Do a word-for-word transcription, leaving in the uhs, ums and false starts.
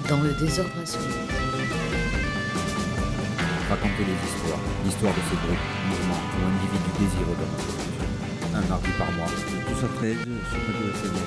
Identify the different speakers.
Speaker 1: Dans le désordre absolu.
Speaker 2: Raconter les histoires, l'histoire de ces groupes, mouvements ou individus désireux de notre culture. Un mardi par mois.
Speaker 3: Tous à treize sur Radio F M.